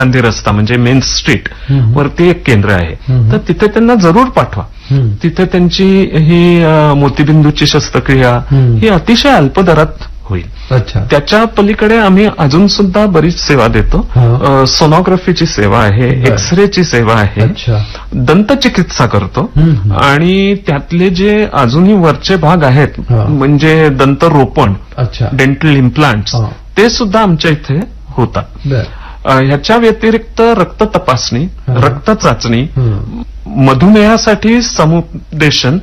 गांधी रस्ता म्हणजे main street वरती एक केंद्र आहे. तर तिथे त्यांना जरूर पाठवा. तिथे त्यांची ही मोतीबिंदूची शस्त्रक्रिया ही अतिशय अल्प दरात होईल. त्याच्या पलीकडे आम्ही अजून सुद्धा बरीच सेवा देतो. सोनोग्राफीची सेवा आहे, एक्सरेची सेवा आहे, दंतचिकित्सा करतो आणि त्यातले जे अजूनही वरचे भाग आहेत म्हणजे दंतरोपण, डेंटल इम्प्लांट्स, ते सुद्धा आमच्या इथे होतात. ह्याच्या व्यतिरिक्त रक्त तपासणी, रक्त चाचणी, मधुमेहासाठी समुपदेशन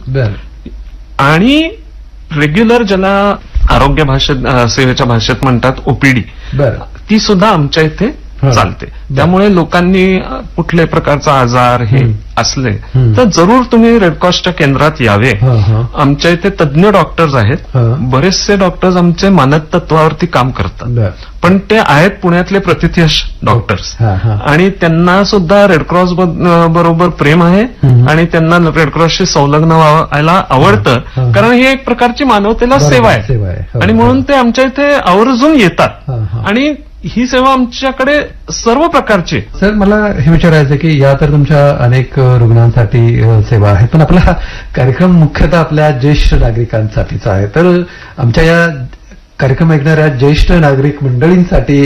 आणि रेग्युलर ज्याला आरोग्य सेवेच्या भाषेत म्हणतात ओपीडी, ती सुद्धा आमच्या इथे चालते. त्यामुळे लोकांनी कुठल्याही प्रकारचा आजार हे असले तर जरूर तुम्ही रेडक्रॉसच्या केंद्रात यावे. आमच्या इथे तज्ज्ञ डॉक्टर्स आहेत. बरेचसे डॉक्टर्स आमचे मानक तत्वावरती काम करतात, पण ते आहेत पुण्यातले प्रतिथयश डॉक्टर्स आणि त्यांना सुद्धा रेडक्रॉस बरोबर प्रेम आहे आणि त्यांना रेडक्रॉसशी संलग्न व्हायला आवडतं, कारण ही एक प्रकारची मानवतेला सेवा आहे आणि म्हणून ते आमच्या इथे आवर्जून येतात. आणि ही सेवा आमच्याकडे सर्व प्रकारची. सर, मला हे विचारायचं की या तर तुमच्या अनेक रुग्णांसाठी सेवा आहे, पण आपला कार्यक्रम मुख्यतः आपल्या ज्येष्ठ नागरिकांसाठीचा आहे. तर आमच्या या कार्यक्रम ऐकणाऱ्या ज्येष्ठ नागरिक मंडळींसाठी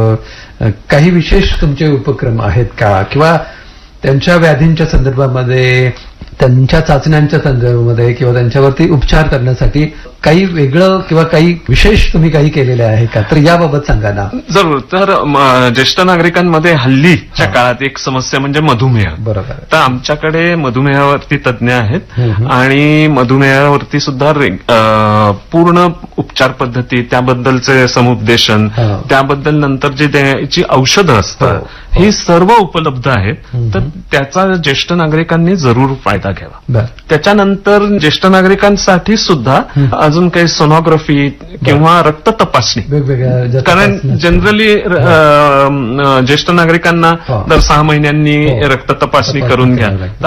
काही विशेष तुमचे उपक्रम आहेत का, किंवा त्यांच्या व्याधींच्या संदर्भामध्ये, त्यांच्या चाचण्यांच्या संदर्भामध्ये किंवा त्यांच्यावरती उपचार करण्यासाठी काही वेगळं किंवा काही विशेष तुम्ही काही केलेलं आहे का, तर याबाबत सांगा ना. जरूर. तर ज्येष्ठ नागरिकांमध्ये हल्लीच्या काळात एक समस्या म्हणजे मधुमेह. बरोबर. तर आमच्याकडे मधुमेहावरती तज्ज्ञ आहेत आणि मधुमेहावरती सुद्धा पूर्ण उपचार पद्धती, त्याबद्दलचे समुपदेशन, त्याबद्दल नंतर जे द्यायची औषधं असतात, ही सर्व उपलब्ध आहेत. तर त्याचा ज्येष्ठ नागरिकांनी जरूर फायदा घ्यावा. त्याच्यानंतर ज्येष्ठ नागरिकांसाठी सुद्धा अजून काही सोनोग्राफी किंवा रक्त तपासणी, वेगवेगळ्या, कारण जनरली ज्येष्ठ नागरिकांना दर 6 महिन्यांनी रक्त तपासणी करून घ्या. तर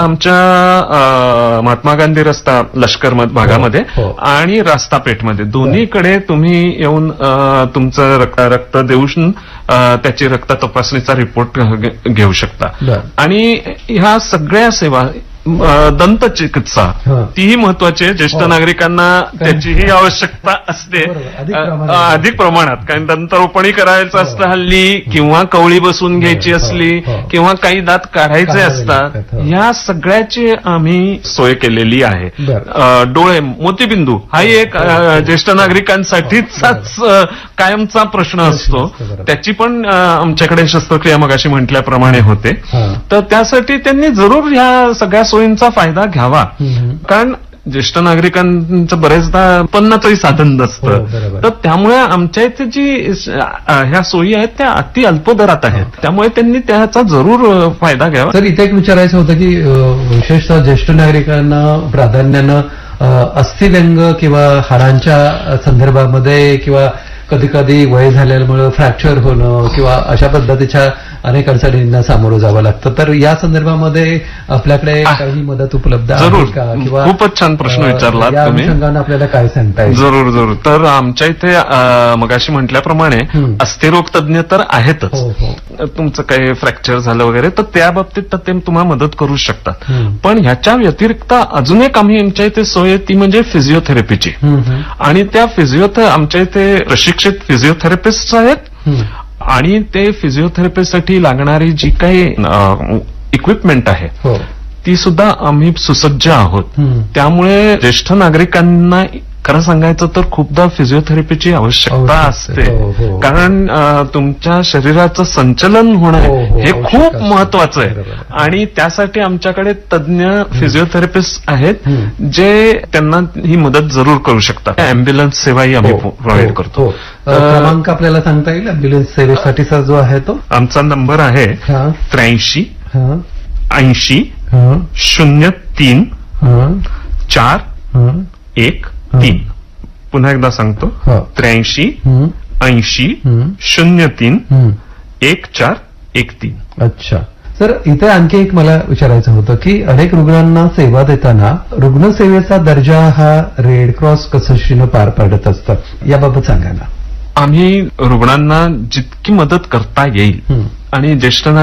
आमच्या महात्मा गांधी रस्ता लष्कर भागामध्ये आणि रास्तापेठमध्ये दोन्हीकडे तुम्ही येऊन तुमचं रक्त देऊन त्याची रक्त तपासणीचा रिपोर्ट घेऊ शकता. आणि ह्या सगळ्या सेवा, दंतचिकित्सा तीही महत्वाची आहे. ज्येष्ठ नागरिकांना त्याचीही आवश्यकता असते अधिक प्रमाणात, कारण दंतरोपणही करायचं असतं हल्ली, किंवा कवळी बसून घ्यायची असली, किंवा काही दात काढायचे असतात. ह्या सगळ्याची आम्ही सोय केलेली आहे. डोळे, मोतीबिंदू हाही एक ज्येष्ठ नागरिकांसाठीचाच कायमचा प्रश्न असतो, त्याची पण आमच्याकडे शस्त्रक्रिया मगाशी म्हटल्याप्रमाणे होते. तर त्यासाठी त्यांनी जरूर ह्या सगळ्या सोयींचा फायदा घ्यावा, कारण ज्येष्ठ नागरिकांचं बरेचदा उत्पन्नाचंही साधन नसतं. तर त्यामुळे आमच्या इथे जी ह्या सोयी आहेत त्या अति अल्प दरात आहेत, त्यामुळे त्यांनी त्याचा जरूर फायदा घ्यावा. तर इथे एक विचारायचं होतं की विशेषतः ज्येष्ठ नागरिकांना प्राधान्यानं अस्थिव्यंग किंवा हाडांच्या संदर्भामध्ये, किंवा कधी कधी वय झाल्यामुळे फ्रॅक्चर होणं किंवा अशा पद्धतीच्या अनेक अडचणींना सामोरं जावं लागतं, तर या संदर्भामध्ये आपल्याकडे काही मदत उपलब्ध आहे का, किंवा खूपच छान प्रश्न विचारला या अनुषंगानं आपल्याला काय सांगता येईल? जरूर जरूर. तर आमच्या इथे मगाशी म्हटल्याप्रमाणे अस्थिरोग तज्ज्ञ तर आहेतच. तुमचं काही फ्रॅक्चर झालं वगैरे तर त्या बाबतीत ते तुम्हाला मदत करू शकतात. पण ह्याच्या व्यतिरिक्त अजून एक आम्ही आमच्या इथे सोय ती म्हणजे फिजिओथेरपीची. आणि त्या आमच्या इथे प्रशिक्षित फिजिओथेरपिस्ट आहेत आणि ते फिजिओथेरपीसाठी लागणारी जी काही इक्विपमेंट आहे ती सुद्धा आम्ही सुसज्ज आहोत. त्यामुळे ज्येष्ठ नागरिकांना खरं सांगायचं तर खूपदा फिजिओथेरपीची आवश्यकता असते, कारण तुमच्या शरीराचं संचलन होणं हे खूप महत्वाचं आहे. आणि त्यासाठी आमच्याकडे तज्ज्ञ फिजिओथेरपिस्ट आहेत जे त्यांना ही मदत जरूर करू शकतात. अँब्युलन्स सेवाही आम्ही प्रोव्हाइड करतो. क्रमांक आपल्याला सांगता येईल अँब्युलन्स सेवेसाठीचा जो आहे तो? आमचा नंबर आहे 83 80 03 413. पुन्हा एकदा सांगतो, 83 80 03 1413. अच्छा. सर, इथे आणखी एक मला विचारायचं होतं की अनेक रुग्णांना सेवा देताना रुग्णसेवेचा दर्जा हा रेडक्रॉस कसोशीनं पार पाडत असतं, याबाबत सांगा ना. आम्ही रुग्णांना जितकी मदत करता येईल आणि ज्येष्ठ